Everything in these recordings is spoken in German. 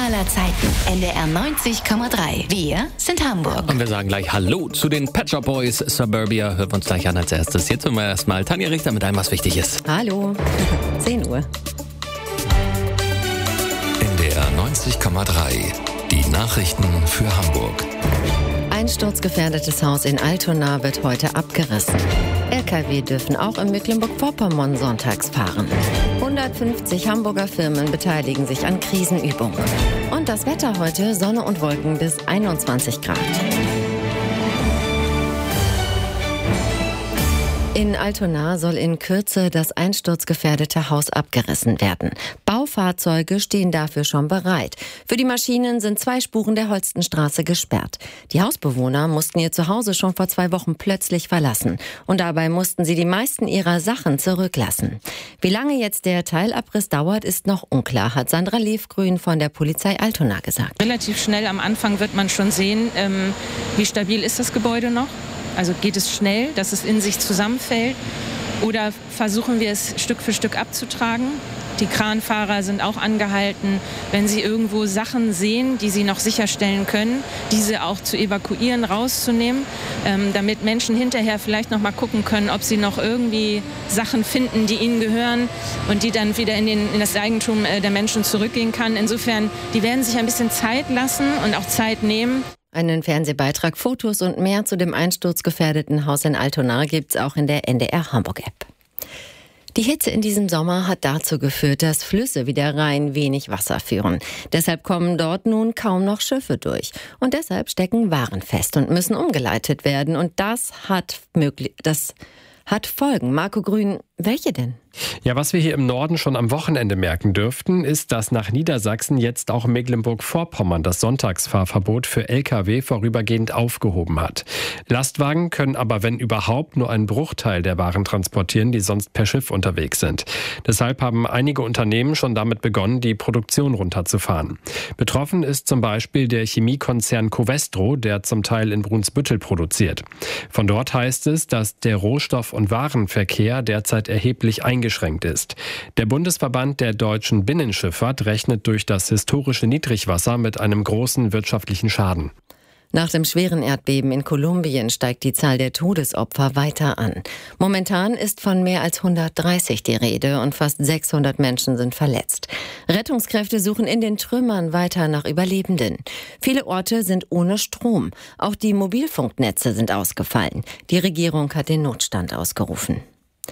aller Zeiten. NDR 90,3. Wir sind Hamburg. Und wir sagen gleich Hallo zu den Pet Shop Boys. Suburbia hört uns gleich an als erstes. Jetzt hören wir erstmal Tanja Richter mit einem, was wichtig ist. Hallo, 10 Uhr. NDR 90,3. Die Nachrichten für Hamburg. Ein sturzgefährdetes Haus in Altona wird heute abgerissen. LKW dürfen auch in Mecklenburg-Vorpommern sonntags fahren. 150 Hamburger Firmen beteiligen sich an Krisenübungen. Und das Wetter heute: Sonne und Wolken bis 21 Grad. In Altona soll in Kürze das einsturzgefährdete Haus abgerissen werden. Baufahrzeuge stehen dafür schon bereit. Für die Maschinen sind 2 Spuren der Holstenstraße gesperrt. Die Hausbewohner mussten ihr Zuhause schon vor 2 Wochen plötzlich verlassen. Und dabei mussten sie die meisten ihrer Sachen zurücklassen. Wie lange jetzt der Teilabriss dauert, ist noch unklar, hat Sandra Levgrün von der Polizei Altona gesagt. Relativ schnell am Anfang wird man schon sehen, wie stabil ist das Gebäude noch. Also geht es schnell, dass es in sich zusammenfällt, oder versuchen wir es Stück für Stück abzutragen? Die Kranfahrer sind auch angehalten, wenn sie irgendwo Sachen sehen, die sie noch sicherstellen können, diese auch zu evakuieren, rauszunehmen, damit Menschen hinterher vielleicht noch mal gucken können, ob sie noch irgendwie Sachen finden, die ihnen gehören und die dann wieder in das Eigentum der Menschen zurückgehen kann. Insofern, die werden sich ein bisschen Zeit lassen und auch Zeit nehmen. Einen Fernsehbeitrag, Fotos und mehr zu dem einsturzgefährdeten Haus in Altona gibt's auch in der NDR Hamburg-App. Die Hitze in diesem Sommer hat dazu geführt, dass Flüsse wie der Rhein wenig Wasser führen. Deshalb kommen dort nun kaum noch Schiffe durch. Und deshalb stecken Waren fest und müssen umgeleitet werden. Und das hat Folgen. Marco Grün, welche denn? Ja, was wir hier im Norden schon am Wochenende merken dürften, ist, dass nach Niedersachsen jetzt auch Mecklenburg-Vorpommern das Sonntagsfahrverbot für Lkw vorübergehend aufgehoben hat. Lastwagen können aber, wenn überhaupt, nur einen Bruchteil der Waren transportieren, die sonst per Schiff unterwegs sind. Deshalb haben einige Unternehmen schon damit begonnen, die Produktion runterzufahren. Betroffen ist zum Beispiel der Chemiekonzern Covestro, der zum Teil in Brunsbüttel produziert. Von dort heißt es, dass der Rohstoff- und Warenverkehr derzeit erheblich eingeschränkt ist. Der Bundesverband der deutschen Binnenschifffahrt rechnet durch das historische Niedrigwasser mit einem großen wirtschaftlichen Schaden. Nach dem schweren Erdbeben in Kolumbien steigt die Zahl der Todesopfer weiter an. Momentan ist von mehr als 130 die Rede und fast 600 Menschen sind verletzt. Rettungskräfte suchen in den Trümmern weiter nach Überlebenden. Viele Orte sind ohne Strom. Auch die Mobilfunknetze sind ausgefallen. Die Regierung hat den Notstand ausgerufen.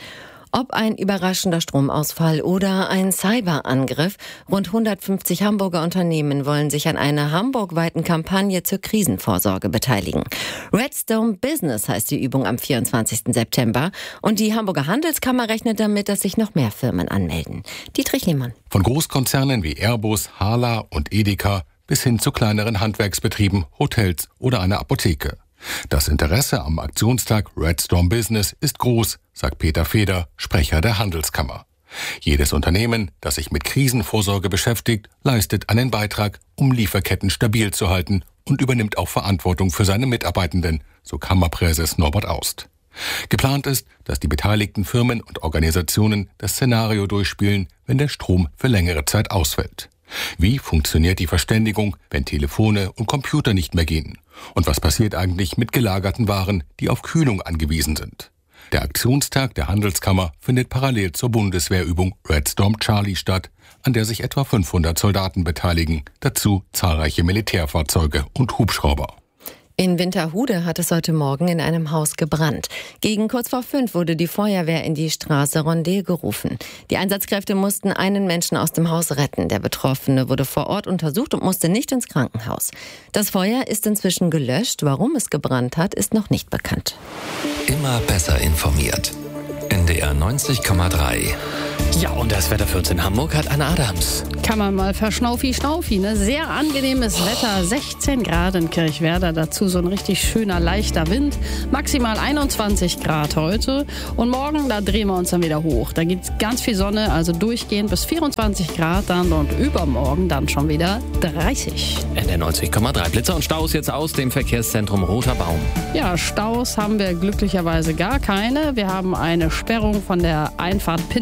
Ob ein überraschender Stromausfall oder ein Cyberangriff, rund 150 Hamburger Unternehmen wollen sich an einer hamburgweiten Kampagne zur Krisenvorsorge beteiligen. Redstone Business heißt die Übung am 24. September und die Hamburger Handelskammer rechnet damit, dass sich noch mehr Firmen anmelden. Dietrich Lehmann. Von Großkonzernen wie Airbus, Hala und Edeka bis hin zu kleineren Handwerksbetrieben, Hotels oder einer Apotheke. Das Interesse am Aktionstag Redstone Business ist groß, sagt Peter Feder, Sprecher der Handelskammer. Jedes Unternehmen, das sich mit Krisenvorsorge beschäftigt, leistet einen Beitrag, um Lieferketten stabil zu halten und übernimmt auch Verantwortung für seine Mitarbeitenden, so Kammerpräses Norbert Aust. Geplant ist, dass die beteiligten Firmen und Organisationen das Szenario durchspielen, wenn der Strom für längere Zeit ausfällt. Wie funktioniert die Verständigung, wenn Telefone und Computer nicht mehr gehen? Und was passiert eigentlich mit gelagerten Waren, die auf Kühlung angewiesen sind? Der Aktionstag der Handelskammer findet parallel zur Bundeswehrübung Red Storm Charlie statt, an der sich etwa 500 Soldaten beteiligen, dazu zahlreiche Militärfahrzeuge und Hubschrauber. In Winterhude hat es heute Morgen in einem Haus gebrannt. Gegen kurz vor 5 wurde die Feuerwehr in die Straße Rondel gerufen. Die Einsatzkräfte mussten einen Menschen aus dem Haus retten. Der Betroffene wurde vor Ort untersucht und musste nicht ins Krankenhaus. Das Feuer ist inzwischen gelöscht. Warum es gebrannt hat, ist noch nicht bekannt. Immer besser informiert. NDR 90,3. Ja, und das Wetter für uns in Hamburg hat Anna Adams. Kann man mal verschnaufi-schnaufi, ne? Sehr angenehmes Wetter, 16 Grad in Kirchwerder, dazu so ein richtig schöner, leichter Wind. Maximal 21 Grad heute und morgen, da drehen wir uns dann wieder hoch. Da gibt's ganz viel Sonne, also durchgehend bis 24 Grad dann und übermorgen dann schon wieder 30. NDR 90,3. Blitzer und Staus jetzt aus dem Verkehrszentrum Roter Baum. Ja, Staus haben wir glücklicherweise gar keine. Wir haben eine Sperrung von der Einfahrt Pinneberg Süd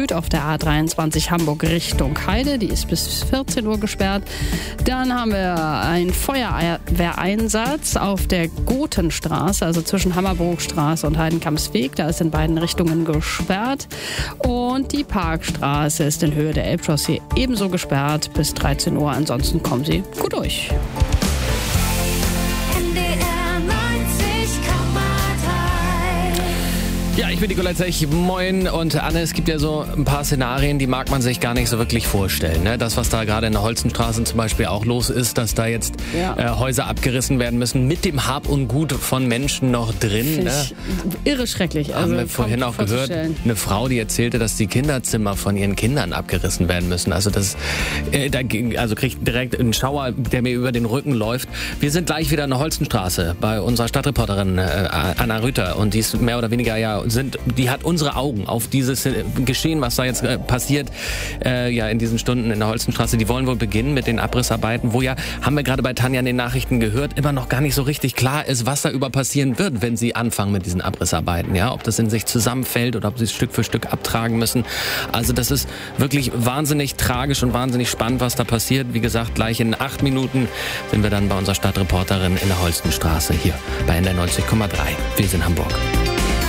Süd auf der A23 Hamburg Richtung Heide. Die ist bis 14 Uhr gesperrt. Dann haben wir einen Feuerwehreinsatz auf der Gothenstraße, also zwischen Hammerburgstraße und Heidenkampsweg. Da ist in beiden Richtungen gesperrt. Und die Parkstraße ist in Höhe der Elbchaussee ebenso gesperrt bis 13 Uhr. Ansonsten kommen Sie gut durch. Ja, ich bin Nikolai Zech, moin. Und Anne, es gibt ja so ein paar Szenarien, die mag man sich gar nicht so wirklich vorstellen. Ne? Das, was da gerade in der Holzenstraße zum Beispiel auch los ist, dass da jetzt Häuser abgerissen werden müssen, mit dem Hab und Gut von Menschen noch drin. Ne? Irre schrecklich. Haben wir vorhin auch gehört, eine Frau, die erzählte, dass die Kinderzimmer von ihren Kindern abgerissen werden müssen. Also das, kriegt direkt einen Schauer, der mir über den Rücken läuft. Wir sind gleich wieder in der Holzenstraße bei unserer Stadtreporterin Anna Rüther. Und die ist mehr oder weniger die hat unsere Augen auf dieses Geschehen, was da jetzt passiert, in diesen Stunden in der Holzenstraße. Die wollen wohl beginnen mit den Abrissarbeiten, wo haben wir gerade bei Tanja in den Nachrichten gehört, immer noch gar nicht so richtig klar ist, was da über passieren wird, wenn sie anfangen mit diesen Abrissarbeiten. Ja, ob das in sich zusammenfällt oder ob sie es Stück für Stück abtragen müssen. Also das ist wirklich wahnsinnig tragisch und wahnsinnig spannend, was da passiert. Wie gesagt, gleich in 8 Minuten sind wir dann bei unserer Stadtreporterin in der Holzenstraße hier bei NDR 90,3. Wir sind Hamburg.